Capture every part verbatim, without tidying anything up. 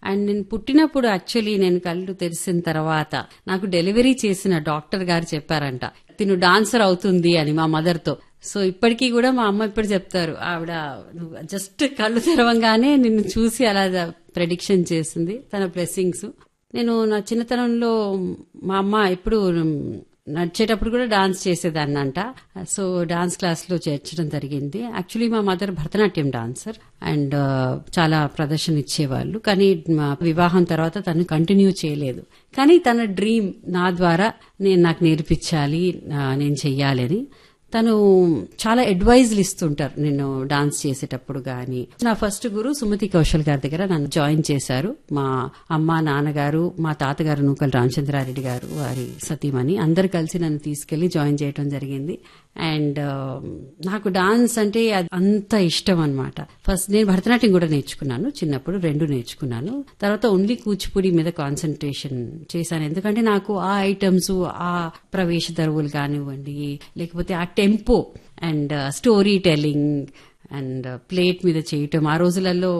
And నేను పుట్టినప్పుడు actually నేను కళ్ళు తెరిసిన తర్వాత నాకు డెలివరీ చేసిన డాక్టర్ గారు చెప్పారంట తిను డాన్సర్ అవుతుంది అని మా మదర్ తో. సో ఇప్పటికీ కూడా మా అమ్మ ఇప్పుడు చెప్తారు, ఆవిడ జస్ట్ కళ్ళు తెరవంగానే నిన్ను చూసి అలా ప్రెడిక్షన్ చేసింది, తన బ్లెస్సింగ్స్. నేను నా చిన్నతనంలో మా అమ్మ ఎప్పుడు నడిచేటప్పుడు కూడా డాన్స్ చేసేదాన్నంట. సో డాన్స్ క్లాస్ లో చేర్చడం జరిగింది. యాక్చువల్లీ మా మదర్ భరతనాట్యం డాన్సర్ అండ్ చాలా ప్రదర్శన ఇచ్చేవాళ్ళు. కానీ మా వివాహం తర్వాత తను కంటిన్యూ చేయలేదు. కానీ తన డ్రీమ్ నా ద్వారా నేను నాకు నేర్పించాలి, నేను చెయ్యాలి అని తను చాలా అడ్వైజ్లు ఇస్తుంటారు నేను డాన్స్ చేసేటప్పుడు గాని. నా ఫస్ట్ గురు సుమతి కౌశల్ గారి దగ్గర నన్ను జాయిన్ చేశారు. మా అమ్మ నాన్నగారు, మా తాతగారు నూకల్ రామచంద్రారెడ్డి గారు, వారి సతీమణి అందరు కలిసి నన్ను తీసుకెళ్లి జాయిన్ చేయడం జరిగింది. అండ్ నాకు డాన్స్ అంటే అంత ఇష్టం అన్నమాట. ఫస్ట్ నేను భరతనాట్యం కూడా నేర్చుకున్నాను, చిన్నప్పుడు రెండు నేర్చుకున్నాను. తర్వాత ఓన్లీ కూచిపూడి మీద కాన్సన్ట్రేషన్ చేశాను. ఎందుకంటే నాకు ఆ ఐటమ్స్, ఆ ప్రవేశ దరువులు కానివ్వండి, లేకపోతే ఆ tempo and story telling and plate మీద చేయటం, ఆ రోజులలో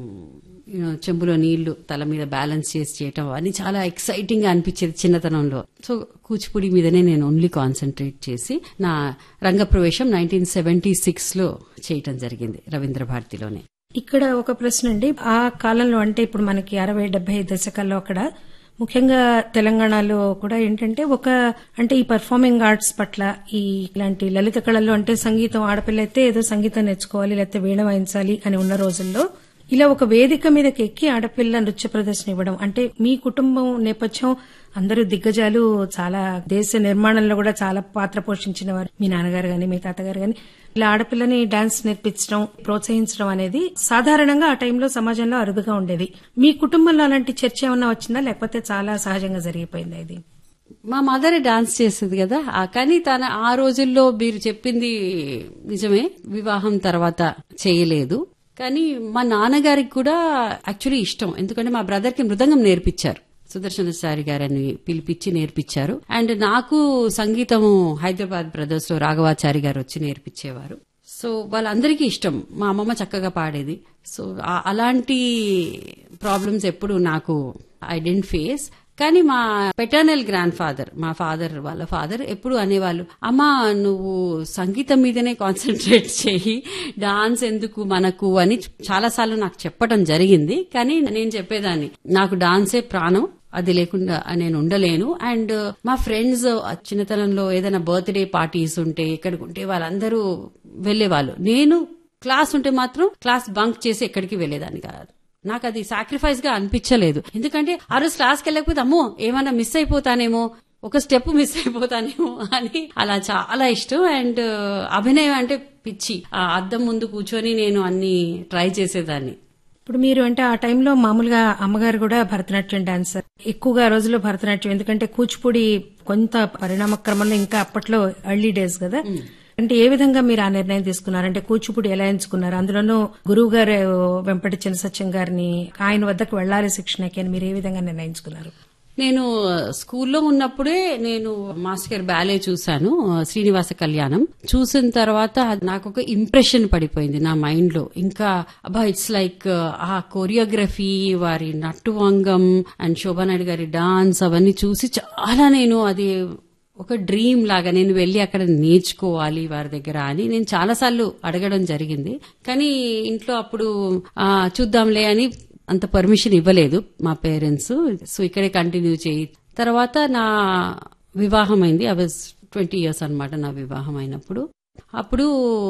చెంబులో నీళ్లు తల మీద బ్యాలెన్స్ చేసి చేయటం అని చాలా ఎక్సైటింగ్ గా అనిపించేది చిన్నతనంలో. సో కూచిపూడి మీదనే నేను ఓన్లీ కాన్సన్ట్రేట్ చేసి నా రంగప్రవేశం నైన్టీన్ సెవెంటీ సిక్స్ లో చేయటం జరిగింది రవీంద్ర భారతిలోనే. ఇక్కడ ఒక ప్రశ్న అండి, ఆ కాలంలో అంటే ఇప్పుడు మనకి అరవై డెబ్బై దశకాల్లో అక్కడ ముఖ్యంగా తెలంగాణలో కూడా ఏంటంటే ఒక అంటే ఈ పర్ఫార్మింగ్ ఆర్ట్స్ పట్ల ఈ ఇలాంటి లలిత కళల్లో అంటే సంగీతం, ఆడపిల్ల అయితే ఏదో సంగీతం నేర్చుకోవాలి లేకపోతే వీణ వాయించాలి అని ఉన్న రోజుల్లో ఇలా ఒక వేదిక మీదకి ఎక్కి ఆడపిల్ల నృత్య ప్రదర్శన ఇవ్వడం అంటే మీ కుటుంబం నేపథ్యం అందరూ దిగ్గజాలు, చాలా దేశ నిర్మాణంలో కూడా చాలా పాత్ర పోషించిన వారు, మీ నాన్నగారు గాని మీ తాతగారు గాని. ఇలా ఆడపిల్లని డాన్స్ నేర్పించడం, ప్రోత్సహించడం అనేది సాధారణంగా ఆ టైంలో సమాజంలో అరుదుగా ఉండేది. మీ కుటుంబంలో అలాంటి చర్చ ఏమన్నా వచ్చిందా లేకపోతే చాలా సహజంగా జరిగిపోయిందా ఇది? మా మదర్ డాన్స్ చేసేది కదా, కానీ తన ఆ రోజుల్లో మీరు చెప్పింది నిజమే, వివాహం తర్వాత చేయలేదు. కానీ మా నాన్నగారికి కూడా యాక్చువల్లీ ఇష్టం, ఎందుకంటే మా బ్రదర్ కి మృదంగం నేర్పించారు, సుదర్శనచారి గారని పిలిపించి నేర్పించారు. అండ్ నాకు సంగీతము హైదరాబాద్ బ్రదర్స్ లో రాఘవాచారి గారు వచ్చి నేర్పించేవారు. సో వాళ్ళందరికీ ఇష్టం, మా అమ్మమ్మ చక్కగా పాడేది. సో అలాంటి ప్రాబ్లమ్స్ ఎప్పుడు నాకు ఐ డెంట్ ఫేస్. కానీ మా పెటర్నల్ గ్రాండ్ ఫాదర్, మా ఫాదర్ వాళ్ళ ఫాదర్ ఎప్పుడు అనేవాళ్ళు, అమ్మా నువ్వు సంగీతం మీదనే కాన్సన్ట్రేట్ చేయి, డాన్స్ ఎందుకు మనకు అని చాలాసార్లు నాకు చెప్పడం జరిగింది. కానీ నేను చెప్పేదాన్ని నాకు డాన్సే ప్రాణం, అది లేకుండా నేను ఉండలేను. అండ్ మా ఫ్రెండ్స్ చిన్నతనంలో ఏదైనా బర్త్డే పార్టీస్ ఉంటే ఎక్కడికి ఉంటే వాళ్ళందరూ వెళ్లేవాళ్ళు. నేను క్లాస్ ఉంటే మాత్రం క్లాస్ బంక్ చేసి ఎక్కడికి వెళ్లేదాన్ని కాదు. నాకు అది సాక్రిఫైస్ గా అనిపించలేదు. ఎందుకంటే ఆ రోజు క్లాస్కి వెళ్ళకపోతే అమ్మో ఏమైనా మిస్ అయిపోతానేమో, ఒక స్టెప్ మిస్ అయిపోతానేమో అని అలా చాలా ఇష్టం. అండ్ అభినయం అంటే పిచ్చి, ఆ అద్దం ముందు కూర్చొని నేను అన్ని ట్రై చేసేదాన్ని. ఇప్పుడు మీరు అంటే ఆ టైంలో మామూలుగా అమ్మగారు కూడా భరతనాట్యం డాన్సర్, ఎక్కువగా రోజుల్లో భరతనాట్యం, ఎందుకంటే కూచిపూడి కొంత పరిణామ క్రమంలో ఇంకా అప్పట్లో ఎర్లీ డేస్ కదా, అంటే ఏ విధంగా మీరు ఆ నిర్ణయం తీసుకున్నారు? అంటే కూచిపూడి ఎలా ఎంచుకున్నారు? అందులోనూ గురువు గారు వెంపటి చిన్నసత్యం గారిని ఆయన వద్దకు వెళ్లాలి శిక్షణకి అని మీరు ఏ విధంగా నిర్ణయించుకున్నారు? నేను స్కూల్లో ఉన్నప్పుడే నేను మాస్టర్ గారి బ్యాలే చూశాను, శ్రీనివాస కళ్యాణం. చూసిన తర్వాత నాకు ఒక ఇంప్రెషన్ పడిపోయింది నా మైండ్ లో. ఇంకా అబ్బా ఇట్స్ లైక్ ఆ కొరియోగ్రఫీ, వారి నట్టువంగం అండ్ శోభానాయుడు గారి డాన్స్ అవన్నీ చూసి చాలా నేను అది ఒక డ్రీమ్ లాగా నేను వెళ్లి అక్కడ నేర్చుకోవాలి వారి దగ్గర అని నేను చాలాసార్లు అడగడం జరిగింది. కానీ ఇంట్లో అప్పుడు చూద్దాంలే అని అంత పర్మిషన్ ఇవ్వలేదు మా పేరెంట్స్. సో ఇక్కడే కంటిన్యూ చేయి. తర్వాత నా వివాహం అయింది. ఐ వాజ్ ట్వంటీ ఇయర్స్ అనమాట నా వివాహం అయినప్పుడు. అప్పుడు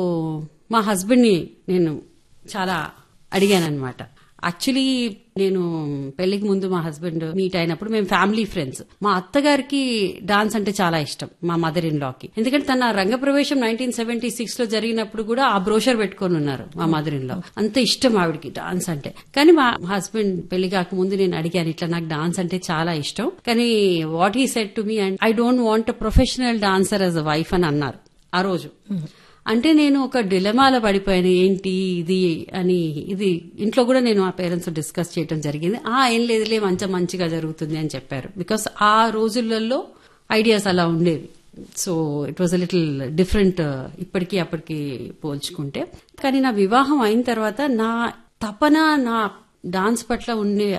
మా హస్బెండ్ ని నేను చాలా అడిగానమాట. యాక్చువల్లీ నేను పెళ్లికి ముందు మా హస్బెండ్ మీట్ అయినప్పుడు మేము ఫ్యామిలీ ఫ్రెండ్స్. మా అత్తగారికి డాన్స్ అంటే చాలా ఇష్టం, మా మదర్ ఇన్ లాకి. ఎందుకంటే తన రంగప్రవేశం నైన్టీన్ సెవెంటీ సిక్స్ లో జరిగినప్పుడు కూడా ఆ బ్రోషర్ పెట్టుకొని ఉన్నారు మా మదర్ ఇన్ లా. అంత ఇష్టం ఆవిడకి డాన్స్ అంటే. కానీ మా హస్బెండ్ పెళ్లి కాక ముందు నేను అడిగాను, ఇట్లా నాకు డాన్స్ అంటే చాలా ఇష్టం, కానీ what he said to me and I don't want a professional dancer as a wife అని అన్నారు ఆ రోజు. అంటే నేను ఒక డిలమాలో పడిపోయాను, ఏంటి ఇది అని. ఇది ఇంట్లో కూడా నేను ఆ పేరెంట్స్ డిస్కస్ చేయడం జరిగింది. ఆ ఏం లేదులే, మంచి మంచిగా జరుగుతుంది అని చెప్పారు. బికాస్ ఆ రోజులలో ఐడియాస్ అలా ఉండేవి. So it was a little different ఇప్పటికీ అప్పటికి పోల్చుకుంటే. కానీ నా వివాహం అయిన తర్వాత నా తపన, నా డాన్స్ పట్ల ఉండే